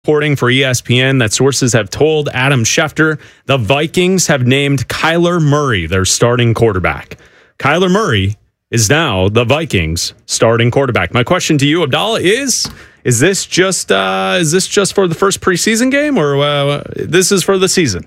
reporting for ESPN that sources have told Adam Schefter the Vikings have named Kyler Murray their starting quarterback. Kyler Murray is now the Vikings starting quarterback. My question to you, Abdallah, is this just for the first preseason game, or this is for the season?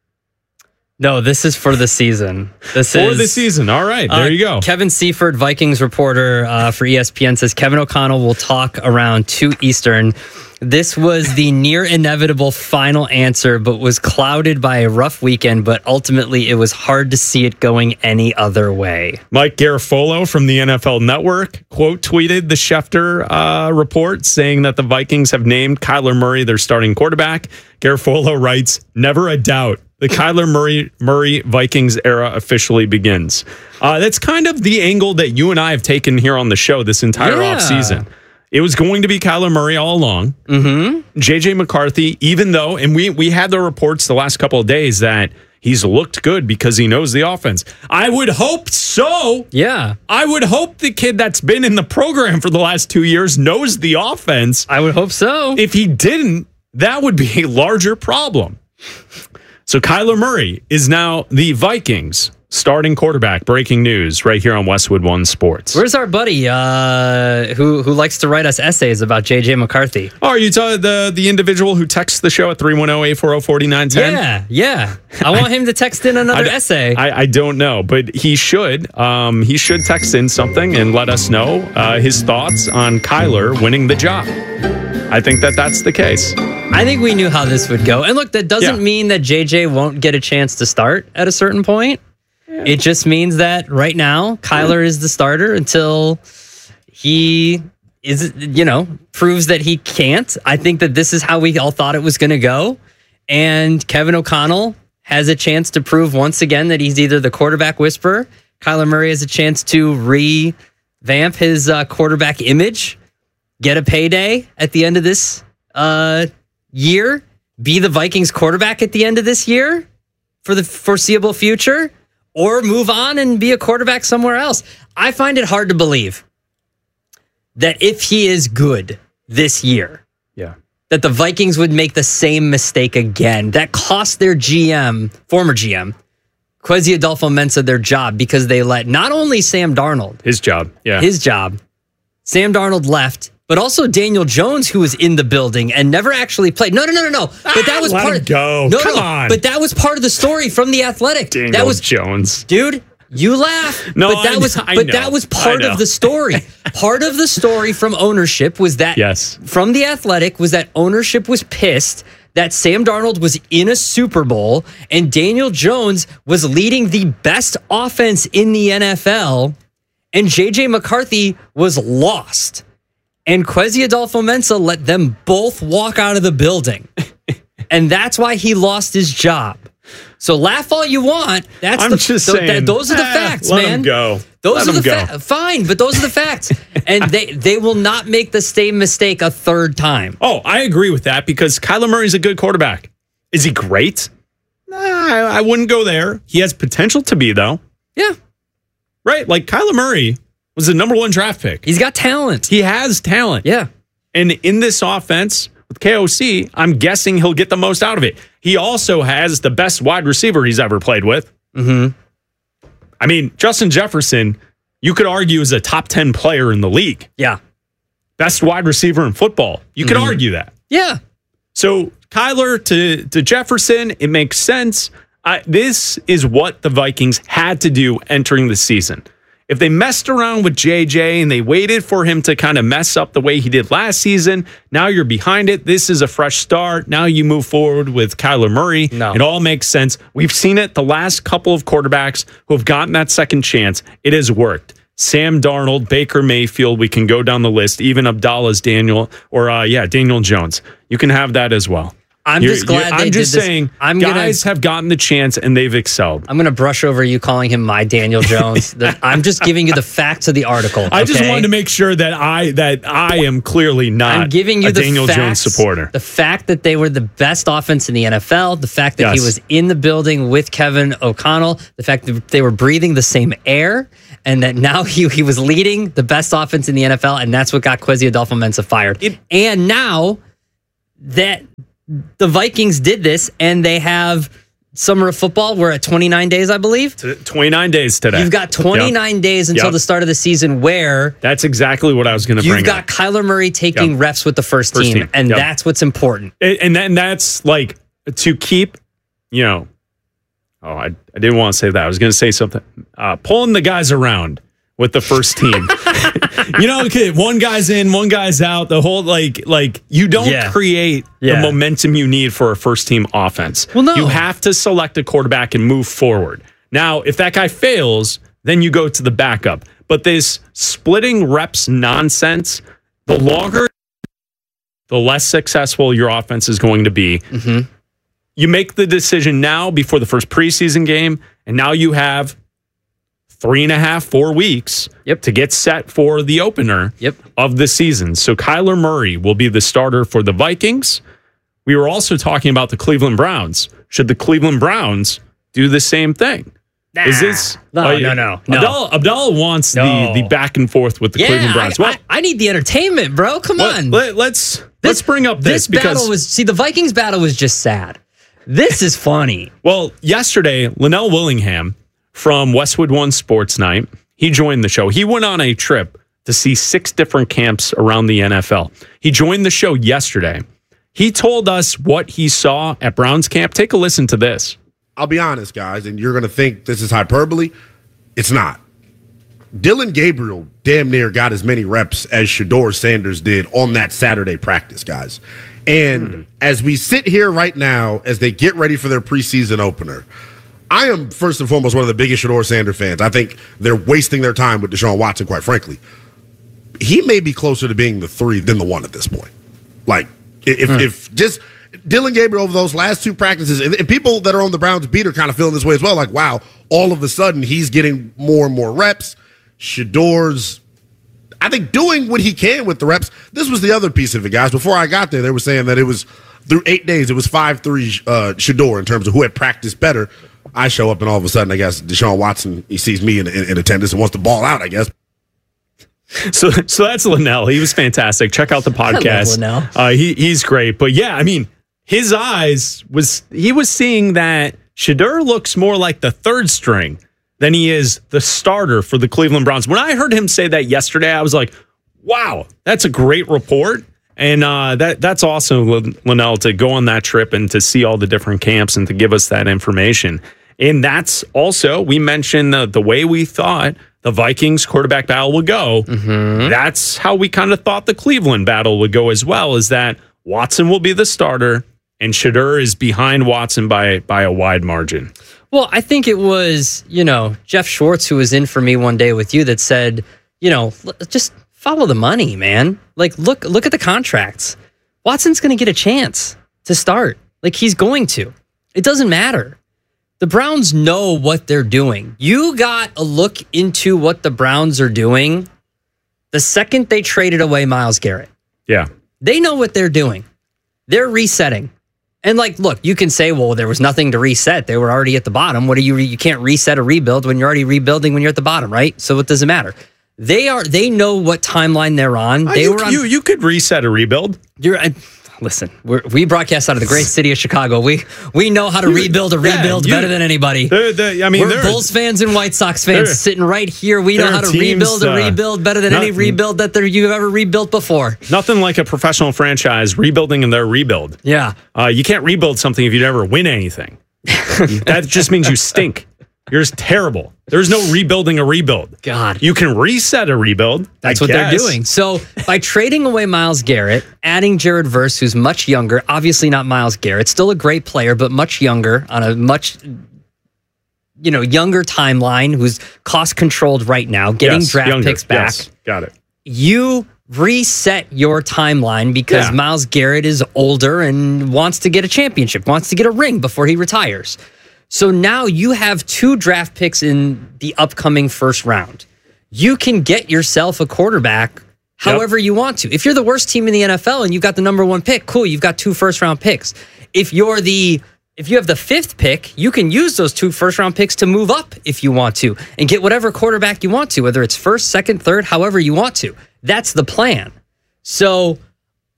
No, this is for the season. The season. All right, there you go. Kevin Seifert, Vikings reporter for ESPN, says Kevin O'Connell will talk around 2 Eastern. This was the near inevitable final answer, but was clouded by a rough weekend. But ultimately, it was hard to see it going any other way. Mike Garafolo from the NFL Network quote tweeted the Schefter report saying that the Vikings have named Kyler Murray their starting quarterback. Garafolo writes, "Never a doubt. The Kyler Murray Vikings era officially begins." That's kind of the angle that you and I have taken here on the show this entire offseason. It was going to be Kyler Murray all along. Mm-hmm. JJ McCarthy, even though, and we had the reports the last couple of days that he's looked good because he knows the offense. I would hope so. Yeah. I would hope the kid that's been in the program for the last 2 years knows the offense. I would hope so. If he didn't, that would be a larger problem. So Kyler Murray is now the Vikings starting quarterback. Breaking news right here on Westwood One Sports. Where's our buddy who likes to write us essays about JJ McCarthy? Oh, are you the individual who texts the show at 310-840-4910? Yeah. I want him to text in another essay. I don't know, but he should. He should text in something and let us know his thoughts on Kyler winning the job. I think that's the case. I think we knew how this would go. And look, that doesn't mean that JJ won't get a chance to start at a certain point. Yeah. It just means that right now, Kyler is the starter until he is, proves that he can't. I think that this is how we all thought it was going to go. And Kevin O'Connell has a chance to prove once again that he's either the quarterback whisperer. Kyler Murray has a chance to revamp his quarterback image, get a payday at the end of this year, be the Vikings quarterback at the end of this year for the foreseeable future, or move on and be a quarterback somewhere else. I find it hard to believe that if he is good this year, that the Vikings would make the same mistake again. That cost their former GM, Kwesi Adolfo-Mensah, their job because they let not only Sam Darnold. His job. Sam Darnold left, but also Daniel Jones, who was in the building and never actually played. No. But that was part of go. Come on. But that was part of the story from The Athletic. Daniel Jones. Dude, you laugh. No, but that was part of the story. Part of the story from ownership was that from The Athletic was that ownership was pissed that Sam Darnold was in a Super Bowl and Daniel Jones was leading the best offense in the NFL, and JJ McCarthy was lost. And Kwesi Adolfo-Mensah let them both walk out of the building. And that's why he lost his job. So laugh all you want. Those are the facts, man. Let him go. Fine, but those are the facts. And they will not make the same mistake a third time. Oh, I agree with that because Kyler Murray's a good quarterback. Is he great? I wouldn't go there. He has potential to be, though. Yeah. Right? Like Kyler Murray was the number 1 draft pick. He's got talent. He has talent. Yeah. And in this offense with KOC, I'm guessing he'll get the most out of it. He also has the best wide receiver he's ever played with. Mm-hmm. I mean, Justin Jefferson, you could argue is a top 10 player in the league. Yeah. Best wide receiver in football. You could argue that. Yeah. So Kyler to Jefferson, it makes sense. This is what the Vikings had to do entering the season. If they messed around with JJ and they waited for him to kind of mess up the way he did last season, now you're behind it. This is a fresh start. Now you move forward with Kyler Murray. No. It all makes sense. We've seen it the last couple of quarterbacks who have gotten that second chance. It has worked. Sam Darnold, Baker Mayfield, we can go down the list. Even Abdallah's Daniel Jones. You can have that as well. I'm just glad they did this. I'm just saying, guys have gotten the chance and they've excelled. I'm going to brush over you calling him my Daniel Jones. I'm just giving you the facts of the article. I just wanted to make sure that I am clearly not a Daniel Jones supporter. The fact that they were the best offense in the NFL, the fact that he was in the building with Kevin O'Connell, the fact that they were breathing the same air, and that now he was leading the best offense in the NFL, and that's what got Kwesi Adolfo-Mensah fired. And now that the Vikings did this, and they have summer of football. We're at 29 days, I believe. 29 days today. You've got 29 days until the start of the season where... That's exactly what I was going to bring up. You've got Kyler Murray taking reps with the first team, and that's what's important. And then that's like to keep, I didn't want to say that. I was going to say something. Pulling the guys around with the first team. Okay, one guy's in, one guy's out. The whole like you don't create the momentum you need for a first team offense. Well, no. You have to select a quarterback and move forward. Now, if that guy fails, then you go to the backup. But this splitting reps nonsense, the longer, the less successful your offense is going to be. Mm-hmm. You make the decision now before the first preseason game, and now you have 3.5, 4 weeks to get set for the opener of the season. So Kyler Murray will be the starter for the Vikings. We were also talking about the Cleveland Browns. Should the Cleveland Browns do the same thing? Nah. Is this no. Abdallah wants the back and forth with the Cleveland Browns. I need the entertainment, bro. Come on. Let's bring up this because battle was the Vikings battle was just sad. This is funny. Well, yesterday, Linnell Willingham from Westwood One Sports Night, he joined the show. He went on a trip to see 6 different camps around the NFL. He joined the show yesterday. He told us what he saw at Browns camp. Take a listen to this. I'll be honest, guys, and you're going to think this is hyperbole. It's not. Dylan Gabriel damn near got as many reps as Shedeur Sanders did on that Saturday practice, guys. And as we sit here right now, as they get ready for their preseason opener, I am, first and foremost, one of the biggest Shedeur Sanders fans. I think they're wasting their time with Deshaun Watson, quite frankly. He may be closer to being the 3 than the 1 at this point. Like, if just Dylan Gabriel over those last 2 practices, and people that are on the Browns beat are kind of feeling this way as well. Like, wow, all of a sudden he's getting more and more reps. Shedeur's, I think, doing what he can with the reps. This was the other piece of it, guys. Before I got there, they were saying that it was through 8 days, it was 5-3 Shedeur in terms of who had practiced better. I show up and all of a sudden, I guess, Deshaun Watson, he sees me in attendance and wants to ball out, I guess. So that's Linnell. He was fantastic. Check out the podcast. I love Linnell. He's great. But yeah, I mean, his eyes he was seeing that Shedeur looks more like the 3rd string than he is the starter for the Cleveland Browns. When I heard him say that yesterday, I was like, wow, that's a great report. And that's awesome, Linnell, to go on that trip and to see all the different camps and to give us that information. And that's also, we mentioned the way we thought the Vikings quarterback battle would go. Mm-hmm. That's how we kind of thought the Cleveland battle would go as well, is that Watson will be the starter and Shedeur is behind Watson by a wide margin. Well, I think it was, Jeff Schwartz, who was in for me one day with you, that said, just follow the money, man. Like, look at the contracts. Watson's going to get a chance to start. Like, he's going to. It doesn't matter. The Browns know what they're doing. You got a look into what the Browns are doing the second they traded away Myles Garrett. Yeah. They know what they're doing. They're resetting. And look, you can say, well, there was nothing to reset. They were already at the bottom. You can't reset a rebuild when you're already rebuilding when you're at the bottom, right? So it doesn't matter. They know what timeline they're on. You could reset a rebuild. Listen, we broadcast out of the great city of Chicago. We know how to rebuild a rebuild better than anybody. We're Bulls fans and White Sox fans sitting right here. We know how to rebuild a rebuild better than any rebuild that you've ever rebuilt before. Nothing like a professional franchise rebuilding in their rebuild. Yeah. You can't rebuild something if you never win anything. That just means you stink. You're just terrible. There's no rebuilding a rebuild. God. You can reset a rebuild. That's what they're doing. So by trading away Myles Garrett, adding Jared Verse, who's much younger, obviously not Myles Garrett, still a great player, but much younger on a much younger timeline, who's cost controlled right now, getting draft picks back. Yes, got it. You reset your timeline because Myles Garrett is older and wants to get a championship, wants to get a ring before he retires. So now you have 2 draft picks in the upcoming first round. You can get yourself a quarterback however you want to. If you're the worst team in the NFL and you got the number 1 pick, cool, you've got 2 first-round picks. If you have the 5th pick, you can use those 2 first-round picks to move up if you want to and get whatever quarterback you want to, whether it's 1st, 2nd, 3rd, however you want to. That's the plan. So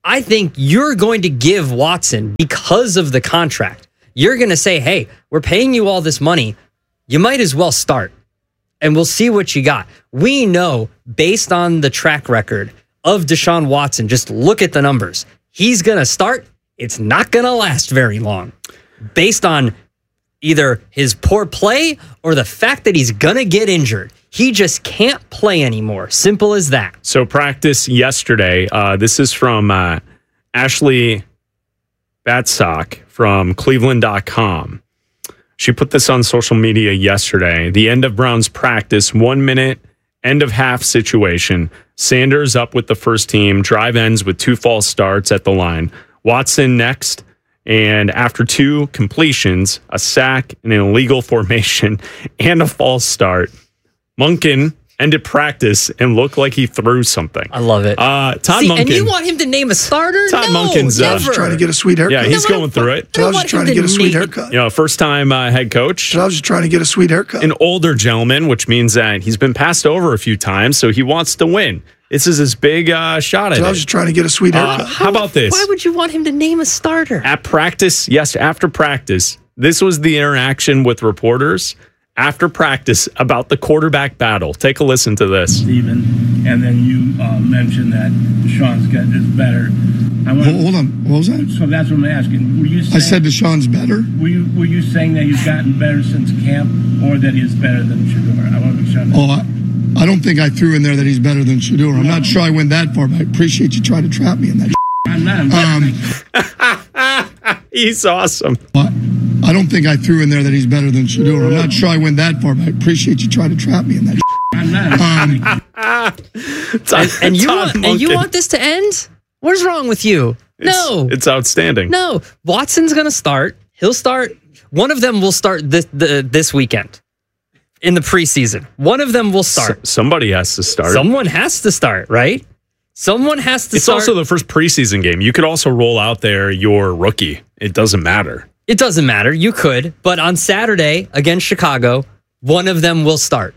I think you're going to give Watson, because of the contract, you're going to say, hey, we're paying you all this money. You might as well start, and we'll see what you got. We know, based on the track record of Deshaun Watson, just look at the numbers. He's going to start. It's not going to last very long, based on either his poor play or the fact that he's going to get injured. He just can't play anymore. Simple as that. So practice yesterday. This is from Ashley Batsock from Cleveland.com. She put this on social media yesterday. The end of Browns practice, 1 minute, end of half situation. Sanders up with the first team. Drive ends with 2 false starts at the line. Watson next. And after 2 completions, a sack, and an illegal formation, and a false start, Monken ended practice and looked like he threw something. I love it. Todd Monken. And you want him to name a starter? Todd No, Monken's never. Trying to get a sweet haircut. Yeah, he's going through it. I was just trying to get a sweet haircut. You know, first-time head coach. I was just trying to get a sweet haircut. An older gentleman, which means that he's been passed over a few times, so he wants to win. This is his big shot at it. I was just trying to get a sweet haircut. How about this? Why would you want him to name a starter? At practice, yes, after practice, this was the interaction with reporters after practice about the quarterback battle. Take a listen to this. Steven, and then you mentioned that Deshaun's is better. Hold on. What was that? So that's what I'm asking. Were you saying, I said Deshaun's better. Were you saying that he's gotten better since camp, or that he's better than Shedeur? I want to make sure. I don't think I threw in there that he's better than Shedeur. I'm not sure I went that far, but I appreciate you trying to trap me in that. I'm not. He's awesome. I don't think I threw in there that he's better than Shedeur. I'm not sure I went that far, but I appreciate you trying to trap me in that. I'm not. And you want this to end? What's wrong with you? It's outstanding. No. Watson's going to start. He'll start. One of them will start this weekend in the preseason. One of them will start. Somebody has to start. Someone has to start, right? Someone has to start. It's also the first preseason game. You could also roll out there your rookie. It doesn't matter. It doesn't matter. You could. But on Saturday against Chicago, one of them will start.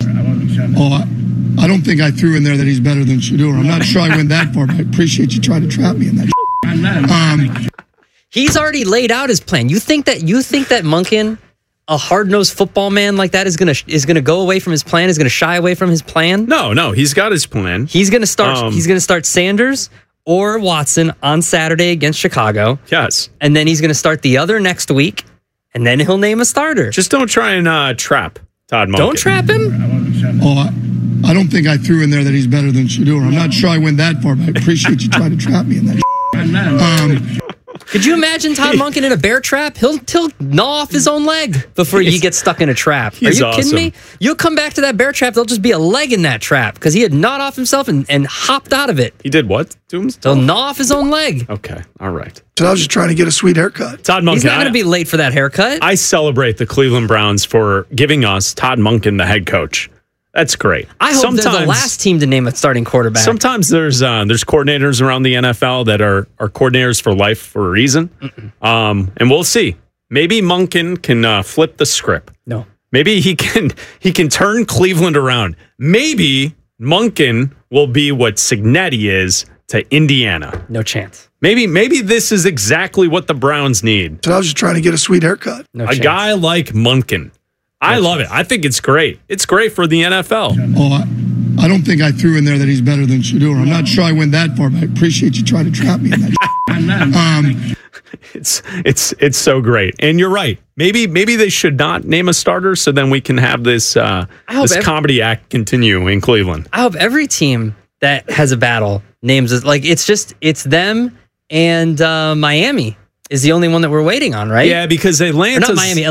I don't think I threw in there that he's better than Shedeur. I'm not sure I went that far, but I appreciate you trying to trap me in that. I'm not. He's already laid out his plan. You think that Monken, a hard-nosed football man like that, is gonna go away from his plan? Is gonna shy away from his plan? No, he's got his plan. He's gonna start. He's gonna start Sanders or Watson on Saturday against Chicago. Yes, and then he's gonna start the other next week, and then he'll name a starter. Just don't try and trap Todd Monken. Don't trap him. I don't think I threw in there that he's better than Shedeur. I'm not sure I went that far, but I appreciate you trying to trap me in that. I'm not. Could you imagine Todd Monken in a bear trap? He'll gnaw off his own leg before you get stuck in a trap. Are you kidding me? You'll come back to that bear trap, there'll just be a leg in that trap because he had gnawed off himself and hopped out of it. He did what to himself? He'll gnaw off his own leg. Okay, all right. So I was just trying to get a sweet haircut. Todd Monken. He's not going to be late for that haircut. I celebrate the Cleveland Browns for giving us Todd Monken, the head coach. That's great. I hope they're the last team to name a starting quarterback. Sometimes there's coordinators around the NFL that are coordinators for life for a reason. And we'll see. Maybe Monken can flip the script. No. Maybe he can turn Cleveland around. Maybe Monken will be what Cignetti is to Indiana. No chance. Maybe this is exactly what the Browns need. So I was just trying to get a sweet haircut. No a chance. guy like Monken. I love it. I think it's great. It's great for the NFL. I don't think I threw in there that he's better than Shedeur. I'm not sure I went that far, but I appreciate you trying to trap me in that. I'm not. It's so great. And you're right. Maybe they should not name a starter so then we can have this comedy act continue in Cleveland. I hope every team that has a battle names it. Like it's them and Miami is the only one that we're waiting on, right? Yeah, because Atlanta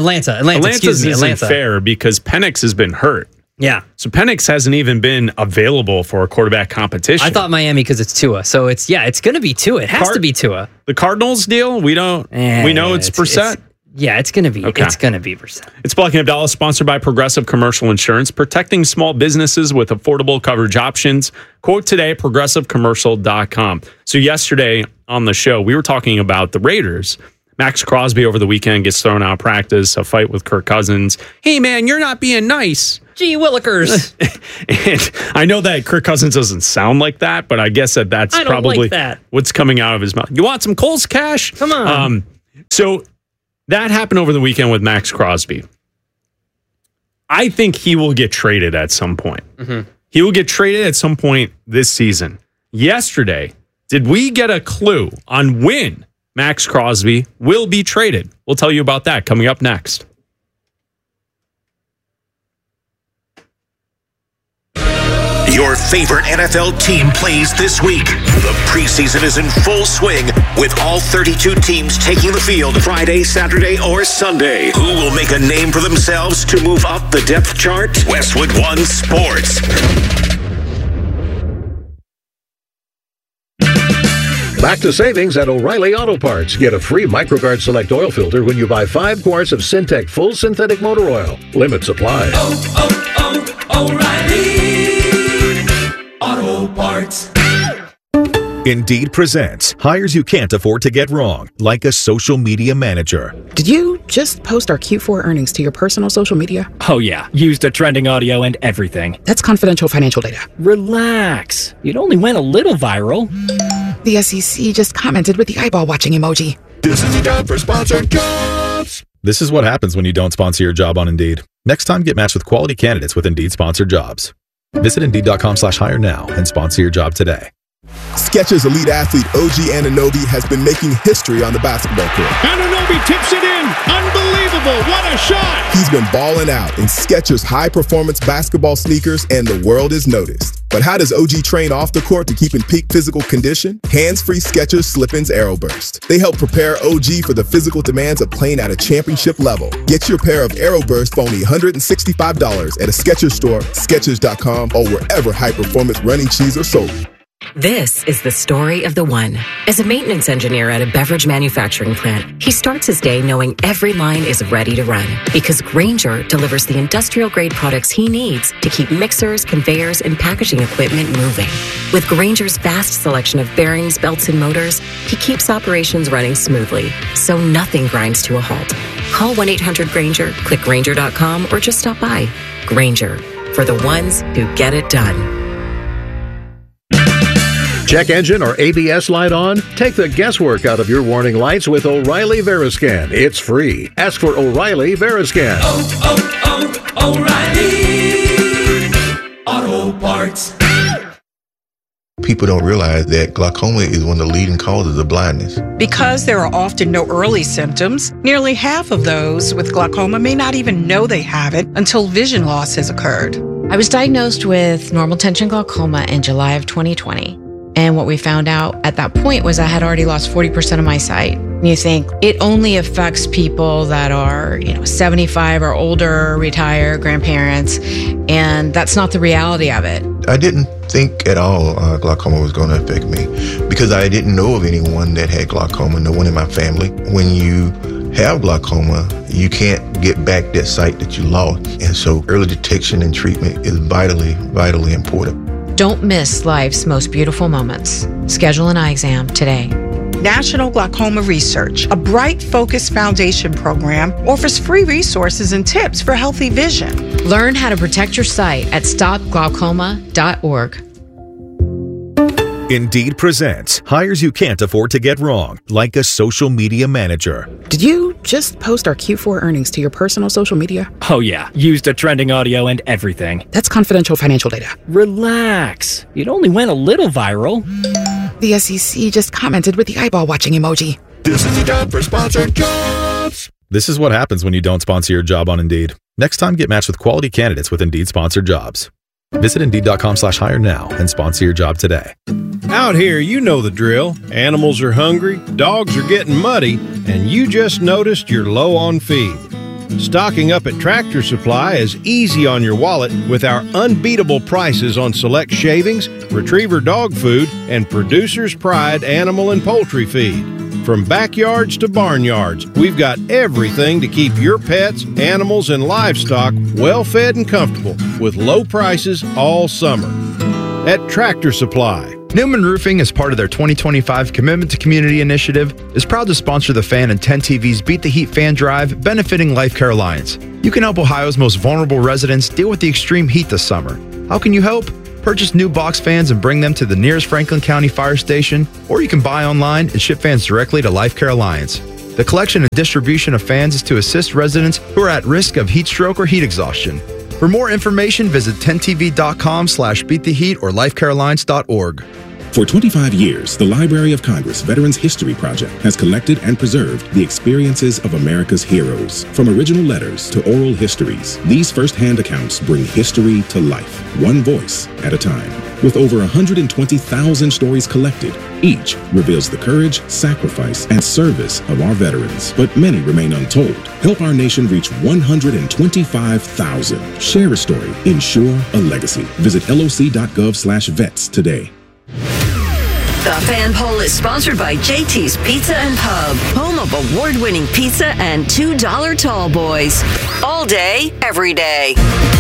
isn't fair because Penix has been hurt. Yeah. So Penix hasn't even been available for a quarterback competition. I thought Miami because it's Tua. So it's going to be Tua. It has to be Tua. The Cardinals deal, we know it's Brissett. It's going to be. Okay. It's going to be Brissett. It's Black and Abdallah, sponsored by Progressive Commercial Insurance, protecting small businesses with affordable coverage options. Quote today, progressivecommercial.com. So yesterday on the show, we were talking about the Raiders. Max Crosby over the weekend gets thrown out of practice, a fight with Kirk Cousins. Hey, man, you're not being nice. Gee Willikers. And I know that Kirk Cousins doesn't sound like that, but I guess that's I don't probably like that. what's coming out of his mouth. You want some Coles cash? Come on. So that happened over the weekend with Max Crosby. I think he will get traded at some point. Mm-hmm. He will get traded at some point this season. Yesterday, did we get a clue on when Max Crosby will be traded? We'll tell you about that coming up next. Your favorite NFL team plays this week. The preseason is in full swing with all 32 teams taking the field Friday, Saturday, or Sunday. Who will make a name for themselves to move up the depth chart? Westwood One Sports. Back to savings at O'Reilly Auto Parts. Get a free MicroGuard Select oil filter when you buy 5 quarts of Syntec Full Synthetic Motor Oil. Limit supply. O'Reilly Auto Parts. Indeed presents hires you can't afford to get wrong, like a social media manager. Did you just post our Q4 earnings to your personal social media? Oh yeah, used a trending audio and everything. That's confidential financial data. Relax. It only went a little viral. The SEC just commented with the eyeball watching emoji. This is the time for sponsored jobs. This is what happens when you don't sponsor your job on Indeed. Next time, get matched with quality candidates with Indeed sponsored jobs. Visit Indeed.com/hire now and sponsor your job today. Skechers elite athlete OG Anunoby has been making history on the basketball court. Anunoby tips it in. Unbelievable. What a shot. He's been balling out in Skechers high-performance basketball sneakers, and the world is noticed. But how does OG train off the court to keep in peak physical condition? Hands-free Skechers Slip-ins Aeroburst. They help prepare OG for the physical demands of playing at a championship level. Get your pair of Aeroburst for only $165 at a Skechers store, Skechers.com, or wherever high-performance running shoes are sold. This is the story of the one. As a maintenance engineer at a beverage manufacturing plant, he starts his day knowing every line is ready to run because Grainger delivers the industrial-grade products he needs to keep mixers, conveyors, and packaging equipment moving. With Grainger's vast selection of bearings, belts, and motors, he keeps operations running smoothly, so nothing grinds to a halt. Call 1-800-GRAINGER, click Grainger.com, or just stop by. Grainger, for the ones who get it done. Check engine or ABS light on? Take the guesswork out of your warning lights with O'Reilly Veriscan. It's free. Ask for O'Reilly Veriscan. O'Reilly Auto Parts. People don't realize that glaucoma is one of the leading causes of blindness. Because there are often no early symptoms, nearly half of those with glaucoma may not even know they have it until vision loss has occurred. I was diagnosed with normal tension glaucoma in July of 2020. And what we found out at that point was I had already lost 40% of my sight. You think it only affects people that are, 75 or older, retired, grandparents, and that's not the reality of it. I didn't think at all glaucoma was going to affect me because I didn't know of anyone that had glaucoma, no one in my family. When you have glaucoma, you can't get back that sight that you lost. And so early detection and treatment is vitally, vitally important. Don't miss life's most beautiful moments. Schedule an eye exam today. National Glaucoma Research, a Bright Focus Foundation program, offers free resources and tips for healthy vision. Learn how to protect your sight at stopglaucoma.org. Indeed presents hires you can't afford to get wrong, like a social media manager. Did you just post our Q4 earnings to your personal social media? Oh yeah, used a trending audio and everything. That's confidential financial data. Relax. It only went a little viral. The SEC just commented with the eyeball watching emoji. This is the time for sponsored jobs. This is what happens when you don't sponsor your job on Indeed. Next time, get matched with quality candidates with Indeed sponsored jobs. Visit Indeed.com/hire now and sponsor your job today. Out here, you know the drill. Animals are hungry, dogs are getting muddy, and you just noticed you're low on feed. Stocking up at Tractor Supply is easy on your wallet with our unbeatable prices on select shavings, retriever dog food, and Producer's Pride animal and poultry feed. From backyards to barnyards, we've got everything to keep your pets, animals, and livestock well fed and comfortable with low prices all summer. At Tractor Supply, Newman Roofing, as part of their 2025 Commitment to Community initiative, is proud to sponsor the Fan and 10 TV's Beat the Heat fan drive, benefiting Life Care Alliance. You can help Ohio's most vulnerable residents deal with the extreme heat this summer. How can you help? Purchase new box fans and bring them to the nearest Franklin County Fire Station, or you can buy online and ship fans directly to Life Care Alliance. The collection and distribution of fans is to assist residents who are at risk of heat stroke or heat exhaustion. For more information, visit 10tv.com/beattheheat or lifecarealliance.org. For 25 years, the Library of Congress Veterans History Project has collected and preserved the experiences of America's heroes. From original letters to oral histories, these first-hand accounts bring history to life, one voice at a time. With over 120,000 stories collected, each reveals the courage, sacrifice, and service of our veterans. But many remain untold. Help our nation reach 125,000. Share a story. Ensure a legacy. Visit loc.gov/vets today. The Fan Poll is sponsored by JT's Pizza and Pub, home of award-winning pizza and $2 tall boys. All day, every day.